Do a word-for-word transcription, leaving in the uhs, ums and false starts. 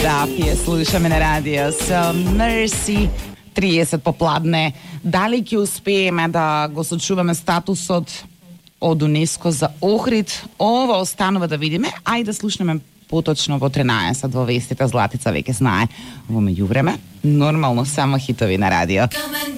Gaddafi je слушаме на радио со Mercy триесет попладне. Дали ќе успееме да го сочуваме статусот од УНЕСКО за Охрид? Ова останува да видиме, а и да слушнеме поточно во тринаесет во вестите. Златица веќе знае. Во меѓувреме, нормално само хитови на радио.